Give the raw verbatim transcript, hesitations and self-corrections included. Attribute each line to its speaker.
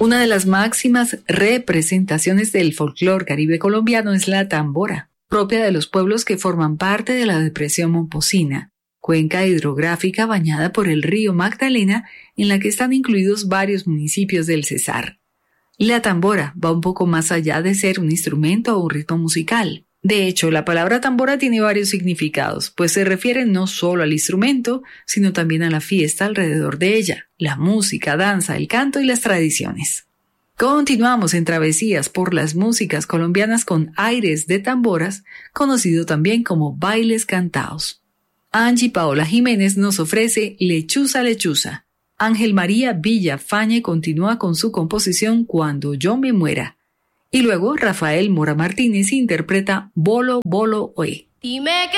Speaker 1: Una de las máximas representaciones del folclore caribe colombiano es la tambora, propia de los pueblos que forman parte de la depresión Momposina, cuenca hidrográfica bañada por el río Magdalena, en la que están incluidos varios municipios del Cesar. La tambora va un poco más allá de ser un instrumento o un ritmo musical. De hecho, la palabra tambora tiene varios significados, pues se refiere no solo al instrumento, sino también a la fiesta alrededor de ella, la música, danza, el canto y las tradiciones. Continuamos en travesías por las músicas colombianas con aires de tamboras, conocido también como bailes cantaos. Angie Paola Jiménez nos ofrece Lechuza, Lechuza. Ángel María Villa Fañe continúa con su composición Cuando yo me muera. Y luego Rafael Mora Martínez interpreta Bolo Bolo Oe.
Speaker 2: Dime que